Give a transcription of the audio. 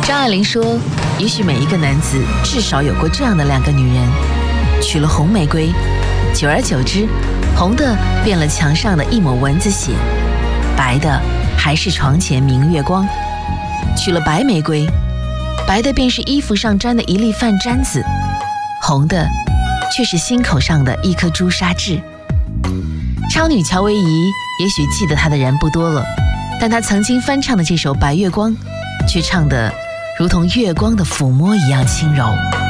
张爱玲说，也许每一个男子至少有过这样的2个女人，娶了红玫瑰，久而久之，红的变了墙上的一抹蚊子血，白的还是床前明月光；娶了白玫瑰，白的便是衣服上沾的一粒饭粘子，红的却是心口上的一颗朱砂痣。超女乔维怡也许记得她的人不多了，但她曾经翻唱的这首《白月光》，却唱得如同月光的抚摸一样轻柔。